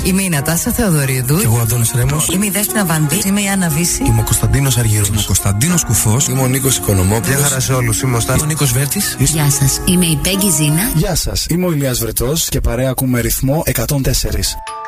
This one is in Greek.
Είμαι η Νατάσα Θεοδωρίδου. Και εγώ ο Αντώνης Ρέμος. Είμαι η Δέσποινα Βανδύ. Είμαι η Άννα Βύση. Είμαι ο Κωνσταντίνος Αργύρος. Είμαι ο Κωνσταντίνος Κουφός. Είμαι ο Νίκος Οικονομόπουλος. Γεια χαρά σε όλους. Είμαι ο Νίκος Βέρτης. Γεια σας. Είμαι η Πέγγι Ζήνα. Γεια σας. Είμαι ο Ηλίας Βρετός και παρέα ακούμε ρυθμό 104.